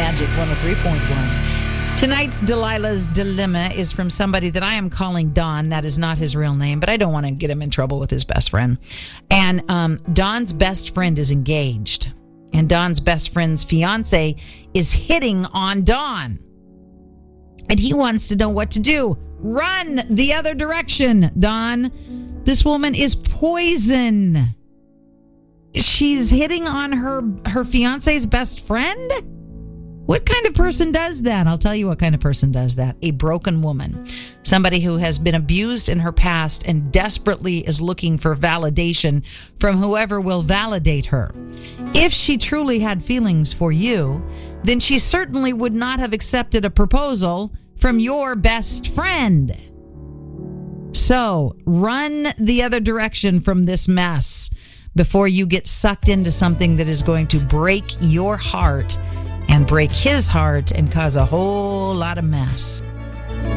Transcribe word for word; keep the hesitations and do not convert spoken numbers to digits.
Magic one oh three point one. Tonight's Delilah's Dilemma is from somebody that I am calling Don. That is not his real name, but I don't want to get him in trouble with his best friend. And um, Don's best friend is engaged. And Don's best friend's fiance is hitting on Don. And he wants to know what to do. Run the other direction, Don. This woman is poison. She's hitting on her, her fiance's best friend? What kind of person does that? I'll tell you what kind of person does that. A broken woman. Somebody who has been abused in her past and desperately is looking for validation from whoever will validate her. If she truly had feelings for you, then she certainly would not have accepted a proposal from your best friend. So, run the other direction from this mess before you get sucked into something that is going to break your heart and break his heart and cause a whole lot of mess.